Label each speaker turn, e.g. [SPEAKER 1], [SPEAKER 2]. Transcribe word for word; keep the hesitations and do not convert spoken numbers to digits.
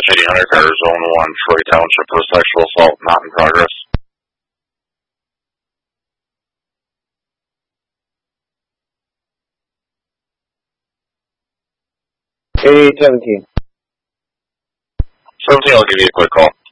[SPEAKER 1] eighty hundred car, Zone one, Troy Township, for sexual assault not in progress.
[SPEAKER 2] eighty-eight seventeen.
[SPEAKER 1] seventeen, I'll give you a quick call.